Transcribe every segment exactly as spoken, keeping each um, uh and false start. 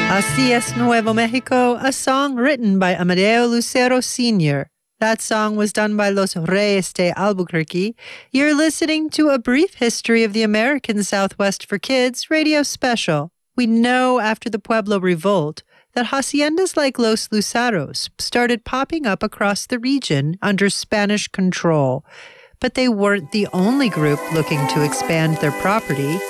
Así es Nuevo Mexico, a song written by Amadeo Lucero Senior That song was done by Los Reyes de Albuquerque. You're listening to A Brief History of the American Southwest for Kids radio special. We know after the Pueblo Revolt that haciendas like Los Luzaros started popping up across the region under Spanish control. But they weren't the only group looking to expand their property.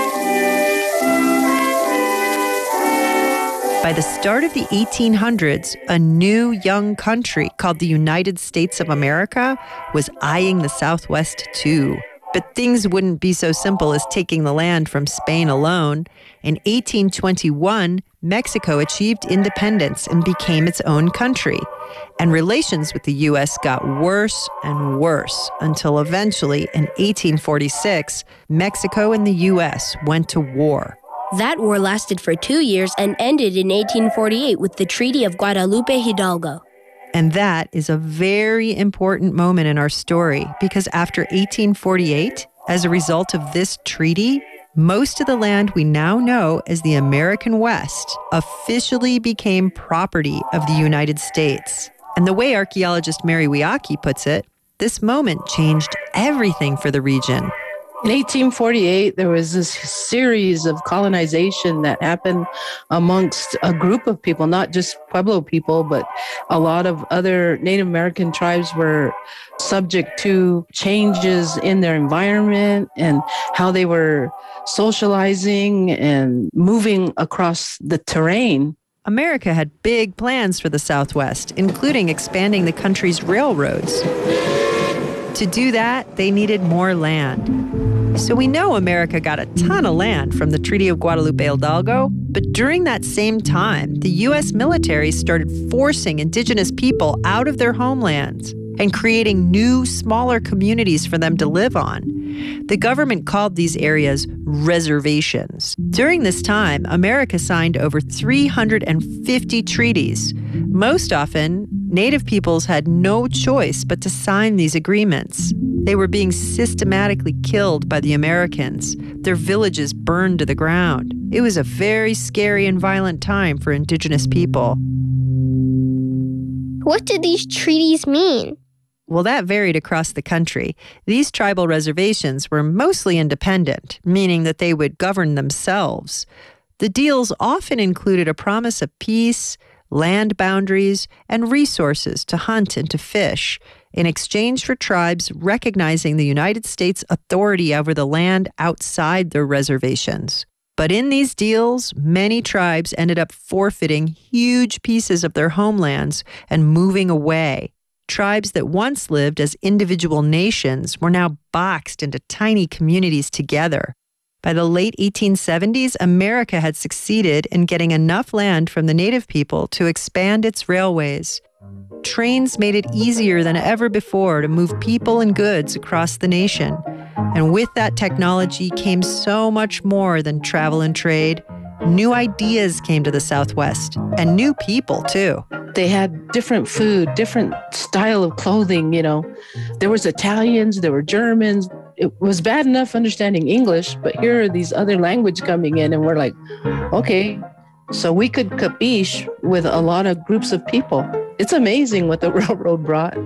By the start of the eighteen hundreds, a new young country called the United States of America was eyeing the Southwest too. But things wouldn't be so simple as taking the land from Spain alone. In eighteen twenty-one, Mexico achieved independence and became its own country. And relations with the U S got worse and worse until eventually, in eighteen forty-six, Mexico and the U S went to war. That war lasted for two years and ended in eighteen forty-eight with the Treaty of Guadalupe Hidalgo. And that is a very important moment in our story because after eighteen forty-eight, as a result of this treaty, most of the land we now know as the American West officially became property of the United States. And the way archaeologist Mary Wiaki puts it, this moment changed everything for the region. In eighteen forty-eight, there was this series of colonization that happened amongst a group of people, not just Pueblo people, but a lot of other Native American tribes were subject to changes in their environment and how they were socializing and moving across the terrain. America had big plans for the Southwest, including expanding the country's railroads. To do that, they needed more land. So we know America got a ton of land from the Treaty of Guadalupe Hidalgo, but during that same time, the U S military started forcing indigenous people out of their homelands and creating new, smaller communities for them to live on. The government called these areas reservations. During this time, America signed over three hundred fifty treaties. Most often, Native peoples had no choice but to sign these agreements. They were being systematically killed by the Americans, their villages burned to the ground. It was a very scary and violent time for indigenous people. What did these treaties mean? Well, that varied across the country. These tribal reservations were mostly independent, meaning that they would govern themselves. The deals often included a promise of peace, land boundaries, and resources to hunt and to fish, in exchange for tribes recognizing the United States' authority over the land outside their reservations. But in these deals, many tribes ended up forfeiting huge pieces of their homelands and moving away. Tribes that once lived as individual nations were now boxed into tiny communities together. By the late eighteen seventies, America had succeeded in getting enough land from the Native people to expand its railways. Trains made it easier than ever before to move people and goods across the nation. And with that technology came so much more than travel and trade. New ideas came to the Southwest, and new people, too. They had different food, different style of clothing, you know. There was Italians, there were Germans. It was bad enough understanding English, but here are these other language coming in, and we're like, okay, so we could capiche with a lot of groups of people. It's amazing what the railroad brought.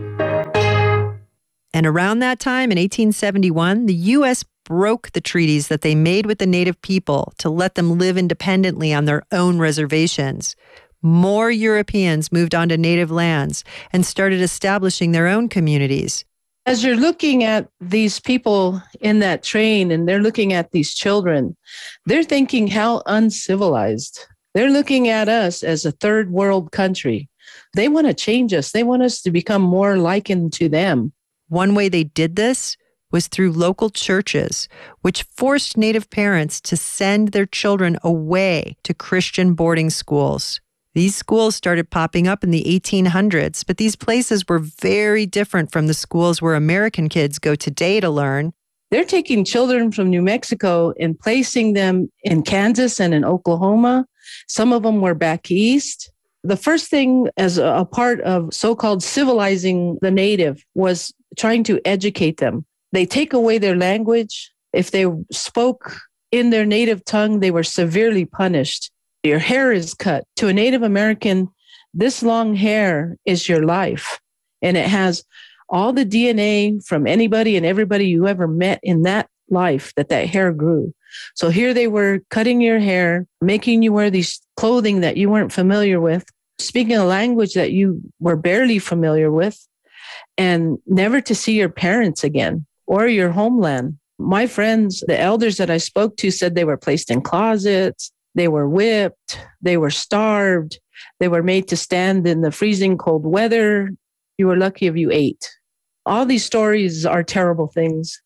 And around that time, in eighteen seventy-one, the U S broke the treaties that they made with the Native people to let them live independently on their own reservations. More Europeans moved onto Native lands and started establishing their own communities. As you're looking at these people in that train and they're looking at these children, they're thinking how uncivilized. They're looking at us as a third world country. They want to change us. They want us to become more likened to them. One way they did this was through local churches, which forced Native parents to send their children away to Christian boarding schools. These schools started popping up in the eighteen hundreds, but these places were very different from the schools where American kids go today to learn. They're taking children from New Mexico and placing them in Kansas and in Oklahoma. Some of them were back east. The first thing as a part of so-called civilizing the Native was trying to educate them. They take away their language. If they spoke in their native tongue, they were severely punished. Your hair is cut. To a Native American, this long hair is your life. And it has all the D N A from anybody and everybody you ever met in that life that that hair grew. So here they were cutting your hair, making you wear these clothing that you weren't familiar with, speaking a language that you were barely familiar with, and never to see your parents again or your homeland. My friends, the elders that I spoke to, said they were placed in closets, they were whipped, they were starved, they were made to stand in the freezing cold weather. You were lucky if you ate. All these stories are terrible things.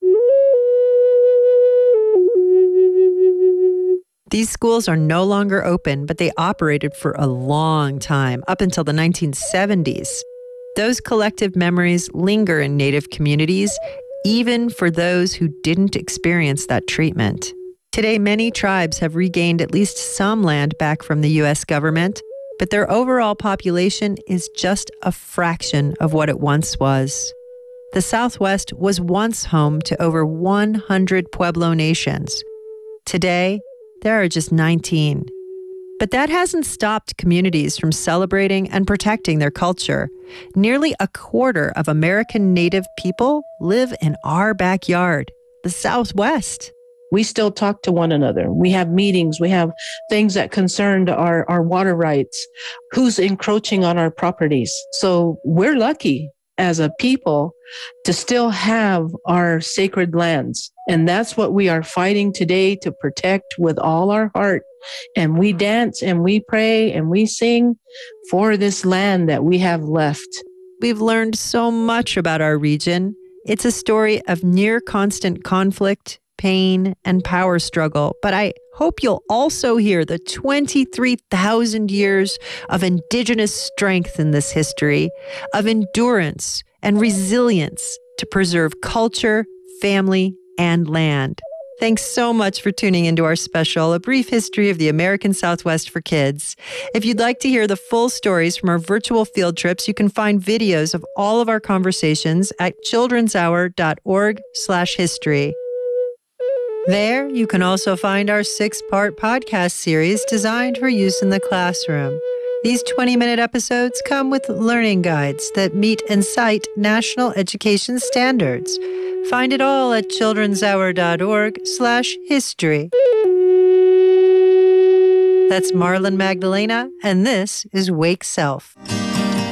These schools are no longer open, but they operated for a long time, up until the nineteen seventies. Those collective memories linger in Native communities, even for those who didn't experience that treatment. Today, many tribes have regained at least some land back from the U S government, but their overall population is just a fraction of what it once was. The Southwest was once home to over one hundred Pueblo nations. Today, there are just nineteen. But that hasn't stopped communities from celebrating and protecting their culture. Nearly a quarter of American Native people live in our backyard, the Southwest. We still talk to one another. We have meetings. We have things that concerned our, our water rights, who's encroaching on our properties. So we're lucky as a people to still have our sacred lands. And that's what we are fighting today to protect with all our heart. And we dance and we pray and we sing for this land that we have left. We've learned so much about our region. It's a story of near constant conflict, pain, and power struggle. But I hope you'll also hear the twenty-three thousand years of indigenous strength in this history, of endurance and resilience to preserve culture, family, and land. Thanks so much for tuning into our special, A Brief History of the American Southwest for Kids. If you'd like to hear the full stories from our virtual field trips, you can find videos of all of our conversations at childrenshour.org slash history. There, you can also find our six-part podcast series designed for use in the classroom. These twenty-minute episodes come with learning guides that meet and cite national education standards. Find it all at childrenshour.org slash history. That's Marlon Magdalena, and this is Wake Self.